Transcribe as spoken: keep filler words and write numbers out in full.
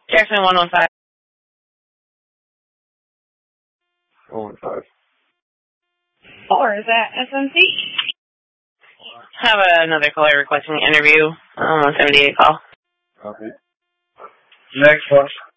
Jackson one one five. one one five. Or is that S M C? Have another caller requesting an interview. Um, seventy-eight call. Copy. Next one.